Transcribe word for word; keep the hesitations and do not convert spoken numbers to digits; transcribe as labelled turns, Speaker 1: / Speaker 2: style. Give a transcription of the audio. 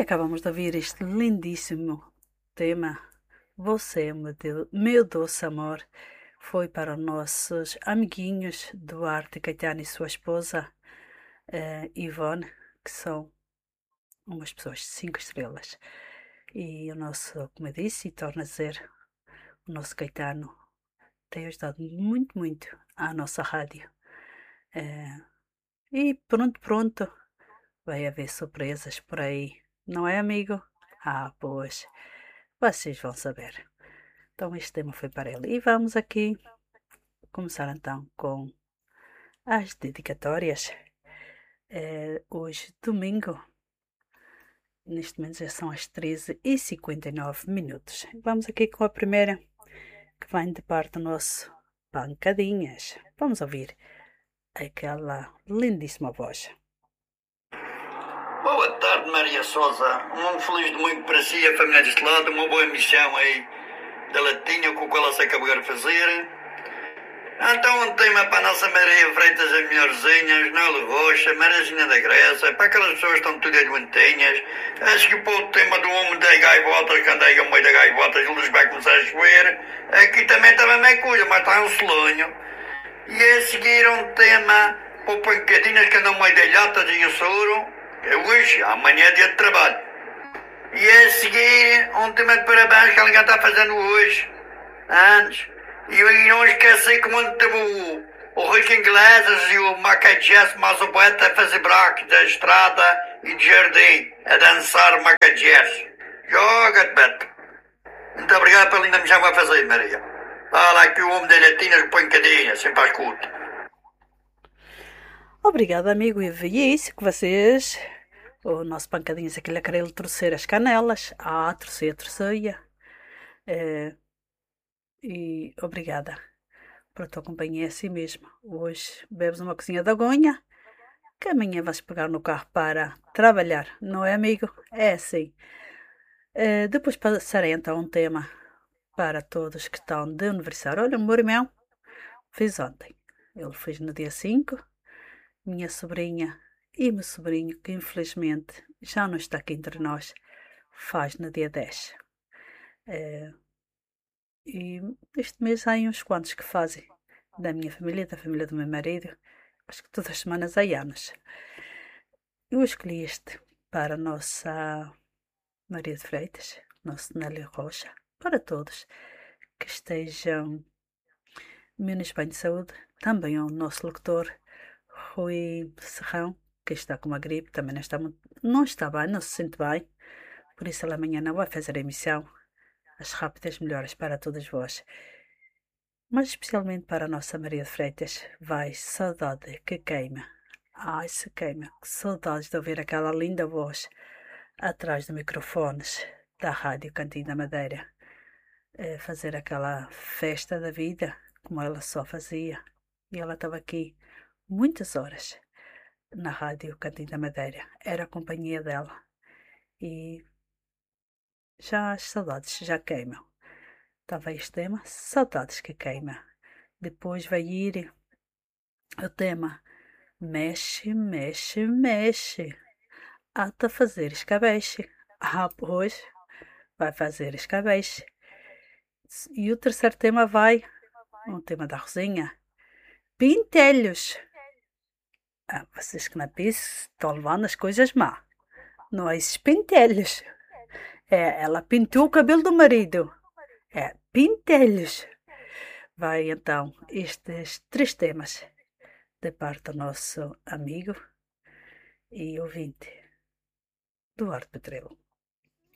Speaker 1: acabamos de ouvir este lindíssimo tema. Você, meu, Deus, meu doce amor, foi para os nossos amiguinhos Duarte Caetano e sua esposa eh, Ivone, que são umas pessoas de cinco estrelas. E o nosso, como eu disse, e torna a dizer, o nosso Caetano tem ajudado muito, muito à nossa rádio. Eh, e pronto, pronto, vai haver surpresas por aí, não é, amigo? Ah, pois, vocês vão saber. Então, este tema foi para ele. E vamos aqui começar então com as dedicatórias. É, hoje, domingo, neste momento já são as treze e cinquenta e nove minutos. Vamos aqui com a primeira, que vem de parte do nosso Pancadinhas. Vamos ouvir aquela lindíssima voz.
Speaker 2: Boa tarde, Maria Souza. Um feliz domingo para si e a família deste lado. Uma boa emissão aí da Latinha com o qual ela se acabou de fazer. Então, um tema para a nossa Maria Freitas, as melhorzinhas, Noel Rocha, Marazinha da Grécia, para aquelas pessoas que estão tudo aguentinhas. Acho que para o tema do homem das gaivotas, que anda aí ao meio das gaivotas, eles vai começar a chover. Aqui também está a mesma coisa, mas está um solonho. E a seguir um tema para o Pancadinhas, que andam meio de ilhotas e o soro. É hoje, amanhã é dia de trabalho. E a seguir, um tema de parabéns que alguém está fazendo hoje, anos. E eu não esqueci que quando teve o, o Rico Ingleses e o Macajés, mas o poeta a fazer braque da estrada e de jardim, a dançar Macajés. Joga-te, Beto. Muito obrigado pela linda missão que vai fazer, Maria. Fala aqui o homem da Latinas põe cadinha, sempre à escuta.
Speaker 1: Obrigada, amigo. E é isso que vocês... O nosso Pancadinhas aqui a querer torcer as canelas. Ah, torcer, torcer. É, e obrigada pela tua companhia, é assim mesmo. Hoje bebes uma cozinha de agonha, que amanhã vais pegar no carro para trabalhar, não é, amigo? É assim. É, depois passarei então um tema para todos que estão de aniversário. Olha, o meu irmão fez ontem. Ele fez no dia cinco. Minha sobrinha e meu sobrinho, que infelizmente já não está aqui entre nós, faz no dia dez. É, e este mês há uns quantos que fazem, da minha família, da família do meu marido. Acho que todas as semanas há anos. Eu escolhi este para a nossa Maria de Freitas, nosso Nélio Rocha, para todos que estejam menos bem de saúde. Também ao nosso locutor Rui Serrão, que está com uma gripe, também não está, muito, não está bem, não se sente bem. Por isso ele amanhã não vai fazer a emissão. As rápidas melhoras para todos vós. Mas especialmente para a nossa Maria de Freitas, vai saudade que queima. Ai, se queima. Que saudades de ouvir aquela linda voz atrás dos microfones da Rádio Cantinho da Madeira. É fazer aquela festa da vida, como ela só fazia. E ela estava aqui muitas horas na Rádio Cantinho da Madeira. Era a companhia dela. E já as saudades já queimam. Estava este tema, saudades que queima. Depois vai ir o tema mexe, mexe, mexe. Até fazer escabeche. Ah, pois, vai fazer escabeche. E o terceiro tema vai, um tema da Rosinha, pintelhos. Ah, vocês que na pista estão levando as coisas má. Não é esses pintelhos. É, ela pintou o cabelo do marido. É, pintelhos. Vai então estes três temas de parte do nosso amigo e ouvinte, Duarte Petrelo.